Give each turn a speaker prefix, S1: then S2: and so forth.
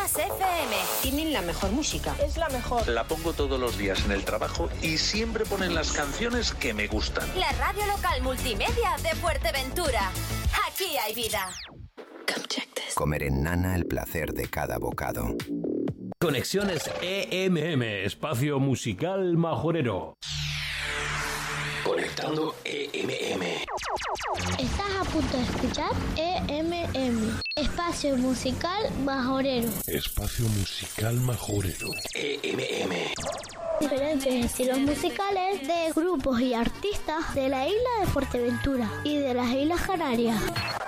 S1: Más FM.
S2: Tienen la mejor música.
S3: Es la mejor.
S4: La pongo todos los días en el trabajo y siempre ponen las canciones que me gustan.
S1: La radio local multimedia de Fuerteventura. Aquí hay vida.
S5: Comer en Nana el placer de cada bocado.
S6: Conexiones EMM, espacio musical majorero.
S7: Conectando EMM.
S8: Estás a punto de escuchar EMM, espacio musical majorero.
S9: Espacio musical majorero.
S7: EMM.
S8: Diferentes estilos musicales de grupos y artistas de la isla de Fuerteventura y de las Islas Canarias.